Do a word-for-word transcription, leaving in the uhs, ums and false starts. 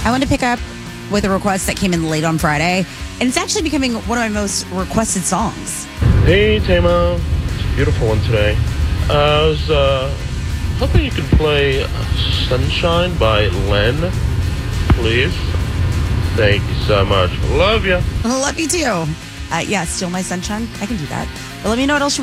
I want to pick up with a request that came in late on Friday, and it's actually becoming one of my most requested songs. Hey, Tama. It's a beautiful one today. I was uh, hoping you could play Sunshine by Len, please. Thank you so much. Love you. Love you too. Uh, yeah, Steal My Sunshine. I can do that. But let me know what else you